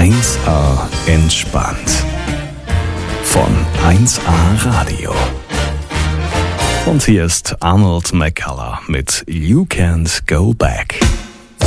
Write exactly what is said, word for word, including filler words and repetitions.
eins A entspannt. Von eins A Radio. Und hier ist Arnold McCullough mit You Can't Go Back.